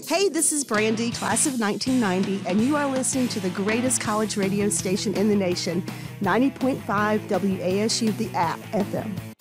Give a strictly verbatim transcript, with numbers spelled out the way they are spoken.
Hey, this is Brandy, class of nineteen ninety, and you are listening to the greatest college radio station in the nation, ninety point five W A S U The App F M.